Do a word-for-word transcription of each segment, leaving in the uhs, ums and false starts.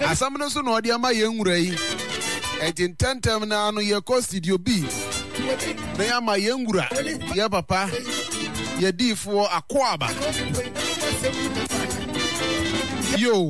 asam no so no de ama ye nwura yi ejintentem na no ye ko studio B na ya ma ye nwura ye papa ye difo akoaba yo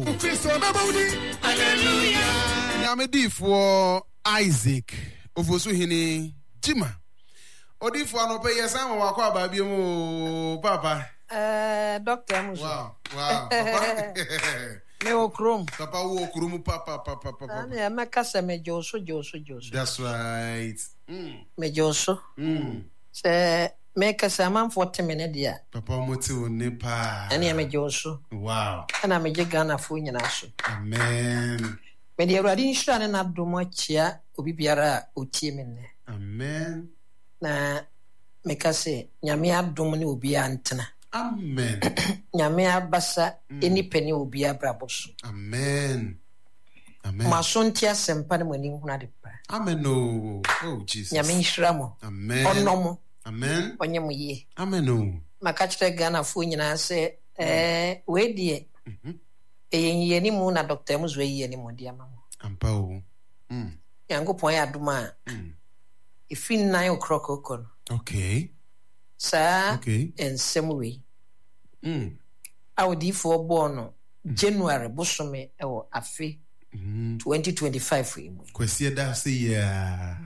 hallelujah nyame difo Isaac ofosu hini Jima odifo anope yesa ma wakoaba bi mu papa eh doctor Musu wow wow papa me okrum papa wo okrum papa papa papa na me kasa me joso joso joso that's right mm me joso mm se me kasa man forty minutes dia papa moti woni pa ene me joso wow ana me je Ghana fo nyina so amen me de awrade nhira na domo chia obi biara otie me ne amen na me kase nyame adom ne obi antena amen nyame abasa eni pani obi abrabos amen amen masontia sempa ne mani huna de pa amen no oh Jesus nyame nhira mo amen onomo amen onye mo ye amen no maka kire Ghana fo nyina se eh we die mhm eh yeni mu na doctor Musu yeni mu dia mamo ampa o mm yankopon ya adoma mm ifi nine o'clock okon okay sa okay ensem we mm awdi fo born January bosome ewo afi mm twenty twenty-five we kwesi da se ya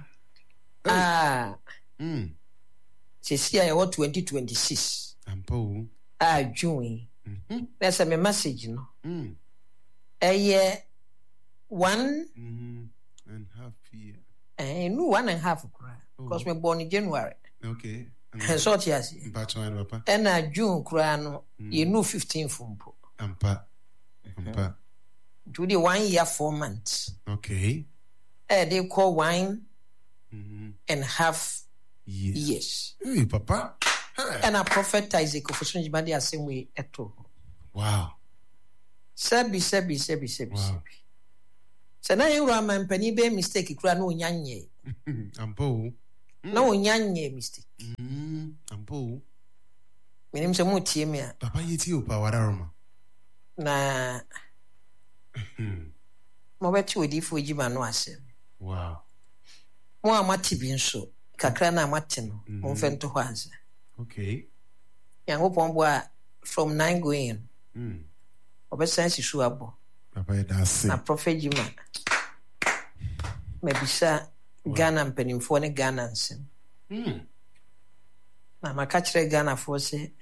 ah mm sisi ya twenty twenty-six ampo ah June mhm pesa me message no mm eye one mm and half year eh no one and half because me born in January okay so tiasi mpatwa papa ena June kura no ye no fifteenth mpo ampa ampa do the one year four months okay eh they call one mm and half yes, yes. Hey papa hey. And a prophet Isaac of Sunjibadi same way eto wow sabi sabi sabi sabi sabi so na you ram mpani be mistake kura no nyanye ampo na onyanye mistake mm ampo menim se mu tie me a papa yeti o pa wadaroma na mo beti odi fo Jima no asem wow mo amati bi nso kakra na amati no mo fento ho anza okay yankopon bo a from nine going mm obesan sisu abo papa da se na prophet Jima mebisa Ghana mpenimfo ne Ghana nsem mm na maka kire Ghana fo se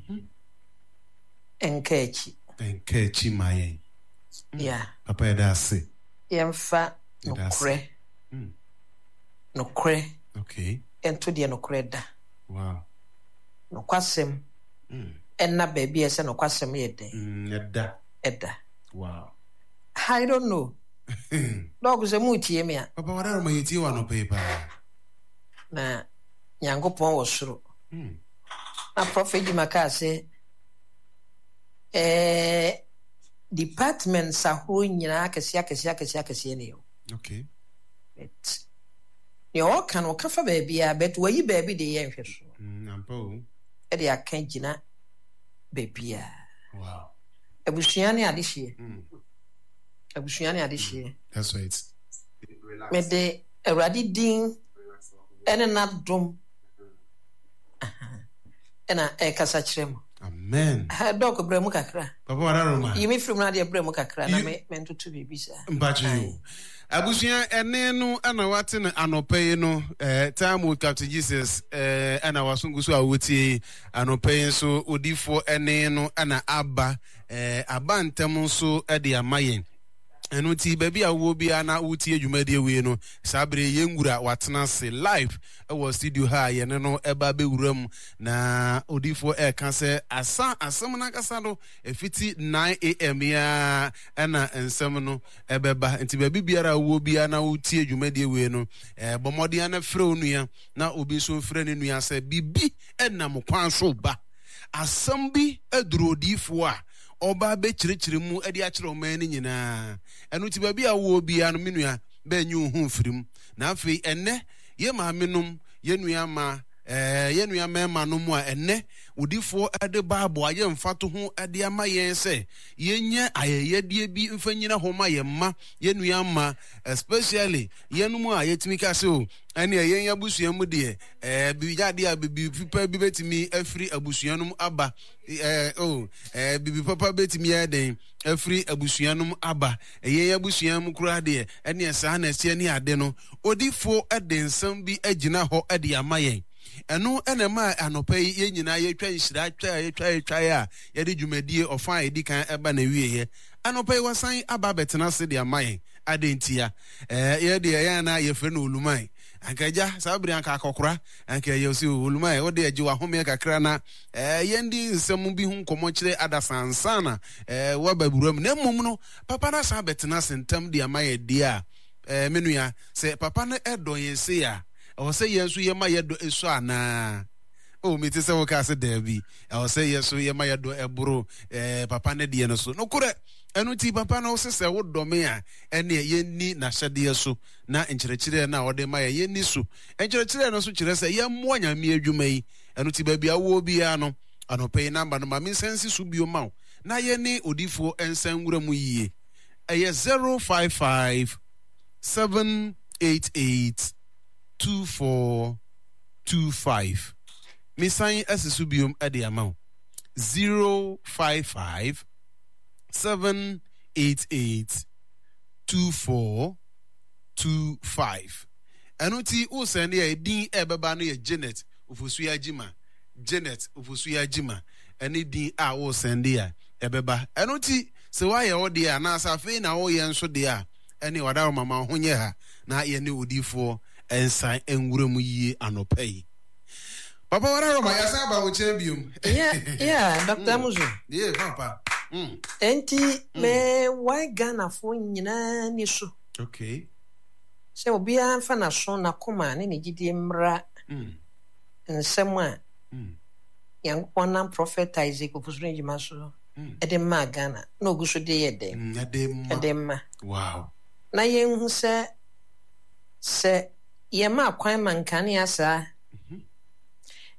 enkechi enkechi mayen yeah papa da se yemfa no kre mm no kre okay ento de no kre da wow no kwasem mm enna baby ese no kwasem ye den mm eda eda wow I don't know dog ze mu tie me a papa wadaroma yeti wa no paper na nyankopon wo soro mm na prophet Jima ka se eh department saho nyina akese akese akese akese ne yo okay bet yo kan o kafa baby a bet wayi baby de ye nhwe so mm ampo e de akan gina baby a wow abusuane ade hie mm abusuane ade hie that's right me de awrade din ene na dom ena e kasa kirem amen ha dog bremu kakra papa wadaroma yimi from na de bremu kakra na me mentutu bibisa mpacho abusuan ene no ana wate no anopai no eh time with Captain Jesus eh ana wasungusu awutie anopai so odifo ene no ana aba eh abantem so e de amayen enu ti baby awo bi ana wuti adwumade we no sabre yengura watena se live e wo studio ha ye ne no eba be wuram na odifo e ka se asa asem na kasa do efiti nine a m ya ana ensem no ebeba nti baby biara wo bi ana wuti adwumade we no e bomode ana frɛ onua na obi so frɛ ne nua se bibi enam kwan so ba asem bi aduro odifo a oba be chirechire mu ade a kire o man ni nyina enu ti ba bia wo bia no menua ba nyu hu mfirim na afi enne ye ma menum ye nua ma eh yenu ya mema no mu a enne udifo ade baabo aye mfato ho ade ama yen se yenye ayeyedie bi mfanyina ho ma yemma yenu ya ma especially yenu mu a yetimi ka se o ane yen ya busua mu de eh bibiade a bibi pipa bi betimi afri abusua no aba eh oh eh bibi papa betimi ya den afri abusua no aba yen ya busua mu kura de ane sa na sie ne ade no odifo ade nsam bi agina ho ade ama yen eno ene ma anopa ye nyina ye twa nhira twa ye twa ye twa ya ye de dwumadie ofan ye di kan eba na wie ye anopa wasan aba betena se de amayen adentia eh ye de ye na ye fre no oluman ankaja sabri anka akokora anka ye osi oluman o de agi wa home kakra na eh ye ndi nsem bi hu nkomo kire adasansana eh wa baburam na mmom no papa na sa betena se ntam de amayen dia eh menua se papa na edon ye se ya I say yes, we ma yedo eso ana. Oh, me tese wo ka se Debbie. I say yes, we ma yedo ebro eh papa ne de no so. No kure. Enu ti papa na wo se se wo dome a ene ye ni na hyede so na nkyerechire na wo de ma ye ni so. Nkyerechire no so kire se ye mo anyame adwuma yi. Enu ti ba bia wo bia no. Anope number no ma me sense so bio ma. Na ye ni odifo ensan wura mu yie. Eye zero five five seven eight eight two four two five. Misan esisubium ade amount zero five five seven eight eight two four two five. Anuti o send e din ebeba no ye Janet ofosuya jima Janet ofosuya jima eni din a o send ya ebeba. Anuti se wa ye ode a na asafe na o ye nso de a eni wada mama ho nye ha na ye ne odifo ensan enwure mu yie anopai. Papa wara Roma ya sa ba wo champion. Yeah, yeah, Doctor Muzu. Yeah, papa. Mm. Enti mm. me why Ghana fo nyina ni so. Okay. Se obi anfa na so na koma ne ne gidi mra. Mm. Nsem a. Mm. Yankopon na prophet Isaac ofusuro njima so. Mm. Edema Ghana. Na oguso de yede. Mm, edema. Edema. Wow. Na yen hu se se ye ma kwan mankane asa